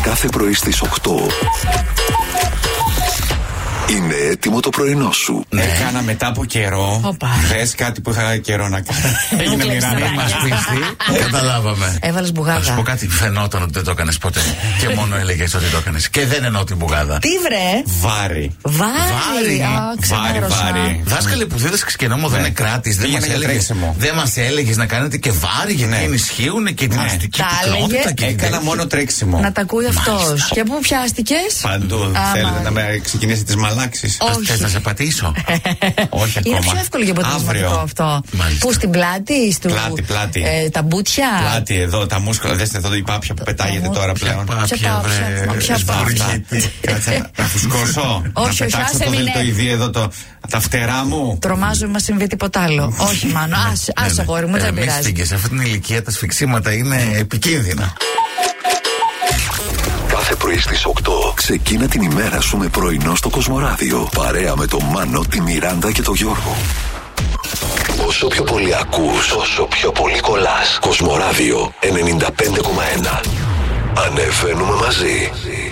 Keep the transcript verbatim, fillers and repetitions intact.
Κάθε πρωί στις οκτώ. Είναι έτοιμο το πρωινό σου. Ναι. Έκανα μετά από καιρό. Θες κάτι που είχα καιρό να κάνω. Έγινε Μιράντα. Μας πίστη. Καταλάβαμε. Έβαλες μπουγάδα. Θα σου πω κάτι, φαινόταν ότι δεν το έκανες ποτέ. Και μόνο έλεγες ότι το έκανες. Και δεν εννοώ την μπουγάδα. Τι βρε. Βάρη. Βάρη. Βάρη, βάρη. Δάσκαλε που δίδασκες και νόμο δεν είναι κράτης. Δεν μας έλεγες να κάνετε και βάρη γιατί ενισχύουν και την αστική πυκνότητα. Έκανα μόνο τρέξιμο. Να τα ακούει αυτός. Και πού πιάστηκες? Παντού. Θέλετε να με ξεκινήσει τις μαλάξεις? Θες να σε πατήσω? Όχι ακόμα. Είναι πιο εύκολο για αποτελεσματικό αυτό. Πού, στην πλάτη, στο. Πλάτη, πλάτη. Ε, τα μπούτια. Πλάτη εδώ, τα μούσκουλα. Δέστε εδώ η πάπια που πετάγεται τώρα πλέον. Πάπια, βρε. Κάτσε να φουσκώσω. Όχι, να όχι, πετάξω άσε το μην δελτοειδή εδώ, το, τα φτερά μου. Τρομάζω, μα συμβεί τίποτα άλλο. Όχι, μάνο. Άσε, αγόρι μου, δεν πειράζει. Σε αυτή την ηλικία τα σφιξίματα είναι επικίνδυνα. Κάθε πρωί στις οκτώ ξεκίνα την ημέρα σου με πρωινό στο Κοσμοράδιο. Παρέα με τον Μάνο, τη Μιράντα και τον Γιώργο. Όσο πιο πολύ ακούς, όσο πιο πολύ κολλάς. Κοσμοράδιο ενενήντα πέντε κόμμα ένα. Ανεβαίνουμε μαζί.